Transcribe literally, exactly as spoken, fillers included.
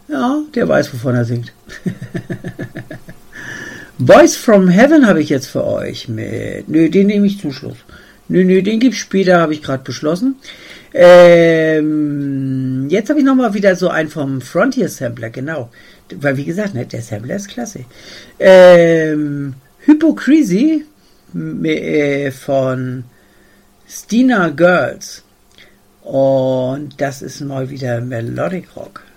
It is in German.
Ja, der weiß, wovon er singt. Boys from Heaven habe ich jetzt für euch mit. Nö, den nehme ich zum Schluss. Nö, nö, den gibt's später, habe ich gerade beschlossen. Ähm, jetzt habe ich nochmal wieder so einen vom Frontier Sampler, genau. Weil, wie gesagt, ne, der Sampler ist klasse. Ähm, Hypocrisy äh, von Stina Girls. Und das ist mal wieder Melodic Rock.